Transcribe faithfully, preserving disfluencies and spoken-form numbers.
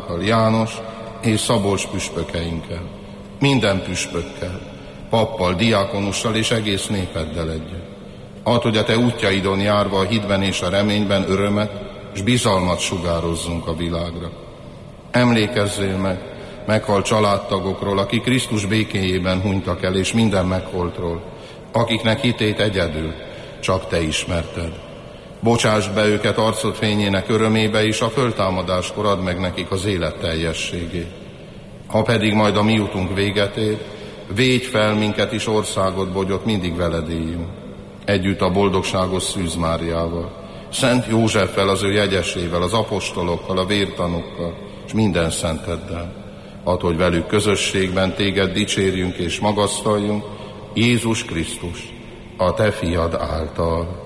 kápolnánkkal, János és Szabolcs püspökeinkkel, minden püspökkel, pappal, diákonussal és egész népeddel együtt. Add, hogy a te útjaidon járva a hitben és a reményben örömet és bizalmat sugározzunk a világra. Emlékezzél meg meghalt családtagokról, akik Krisztus békéjében hunytak el, és minden megholtról, akiknek hitét egyedül csak te ismerted. Bocsásd be őket arcod fényének örömébe, és a föltámadáskor add meg nekik az élet teljességét. Ha pedig majd a mi utunk véget ér, védj fel minket is országodba, hogy ott mindig veled éljünk. Együtt a boldogságos Szűz Máriával, Szent Józseffel, az ő jegyesével, az apostolokkal, a vértanúkkal, és minden szenteddel. Add, hogy velük közösségben téged dicsérjünk és magasztaljunk, Jézus Krisztus, a te fiad által.